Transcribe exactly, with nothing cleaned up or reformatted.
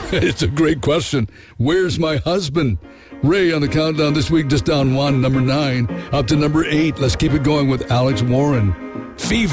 It's a great question. Where's my husband? Ray on the countdown this week, just down one, number nine, up to number eight. Let's keep it going with Alex Warren. Fever.